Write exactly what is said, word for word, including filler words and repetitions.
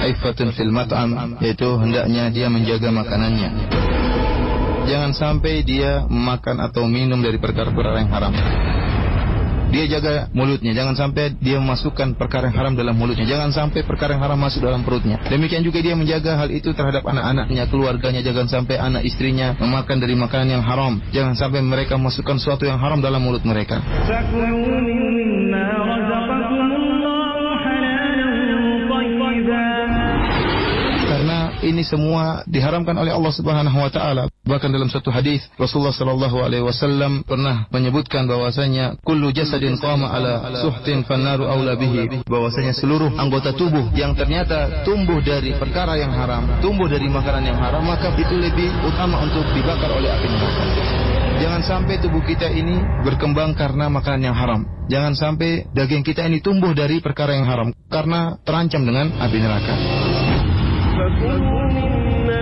iffatun fil mat'am, yaitu hendaknya dia menjaga makanannya. Jangan sampai dia makan atau minum dari perkara-perkara yang haram. Dia jaga mulutnya, jangan sampai dia memasukkan perkara yang haram dalam mulutnya, jangan sampai perkara yang haram masuk dalam perutnya. Demikian juga dia menjaga hal itu terhadap anak-anaknya, keluarganya, jangan sampai anak istrinya memakan dari makanan yang haram, jangan sampai mereka memasukkan sesuatu yang haram dalam mulut mereka. Karena ini semua diharamkan oleh Allah Subhanahu wa taala. Bahkan dalam satu hadis Rasulullah sallallahu alaihi wasallam pernah menyebutkan bahwasanya kullu jasadin qama ala suhtin fannaru aula bihi, bahwasanya seluruh anggota tubuh yang ternyata tumbuh dari perkara yang haram, tumbuh dari makanan yang haram, maka itu lebih utama untuk dibakar oleh api neraka. Jangan sampai tubuh kita ini berkembang karena makanan yang haram. Jangan sampai daging kita ini tumbuh dari perkara yang haram karena terancam dengan api neraka.